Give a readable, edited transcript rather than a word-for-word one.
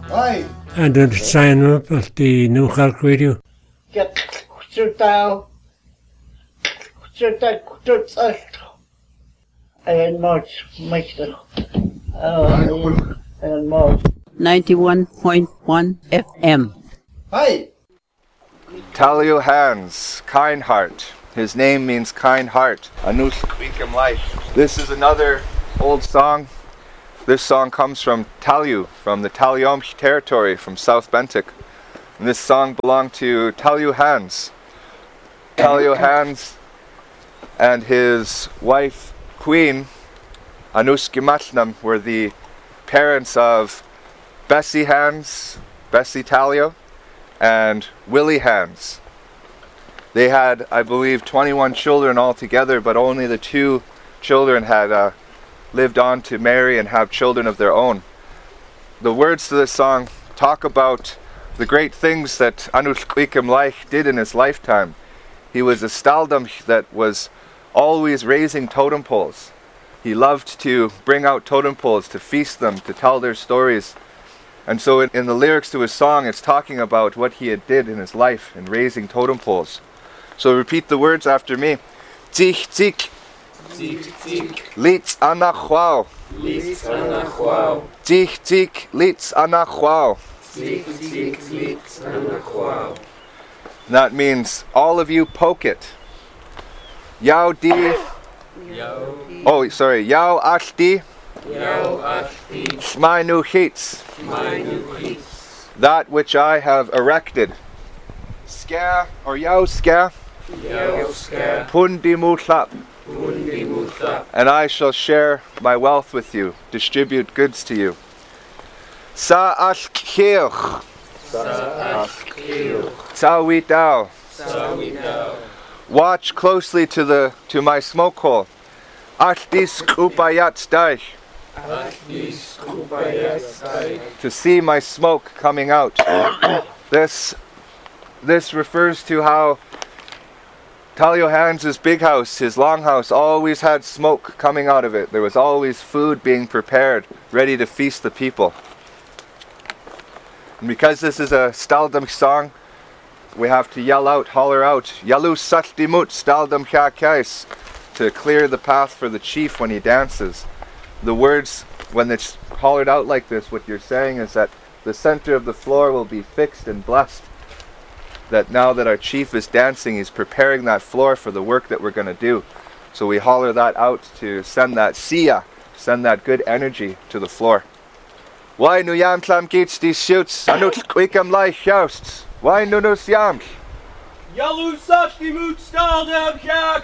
Hi. And then sign up at the New Halk Radio. Get down. And much. 91.1 FM. Hi. Talio Hands, kind heart. His name means kind heart. Anus Quikum Life. This is another old song. This song comes from Talio, from the Taliom territory, from South Bentic. And this song belonged to Talio Hands. Talio Hands and his wife, Queen, Anus Gimatnam, were the parents of Bessie Hands, Bessie Talio, and Willie Hands. They had, I believe, 21 children altogether, but only the 2 children had lived on to marry and have children of their own. The words to this song talk about the great things that Anus Quikum Laich did in his lifetime. He was a staldam that was always raising totem poles. He loved to bring out totem poles, to feast them, to tell their stories. And so in the lyrics to his song, it's talking about what he had did in his life in raising totem poles. So repeat the words after me. Tzich tzich. Litz anachwao. Tzich tzich. Litz anachwao. That means all of you poke it. Yao di. Oh, sorry. Yao ashti. Shmainu hits. That which I have erected. Ska or yao ska. Pundi mutlap. And I shall share my wealth with you, distribute goods to you. Sa ashkirch. Tzawi dao. Watch closely to my smoke hole. Ashdis kupayat staich. To see my smoke coming out. This refers to how Talio Hands' big house, his longhouse, always had smoke coming out of it. There was always food being prepared, ready to feast the people. And because this is a staldam song, we have to yell out, holler out, Yalu Sachtimut Staldam Chakais, to clear the path for the chief when he dances. The words, when it's hollered out like this, what you're saying is that the center of the floor will be fixed and blessed. That now that our chief is dancing, he's preparing that floor for the work that we're going to do. So we holler that out to send that siya, send that good energy to the floor. Why nu yam klam geets die shoots, anut quickam like jousts. Why nu nus yams? Yalu sach die moed staldam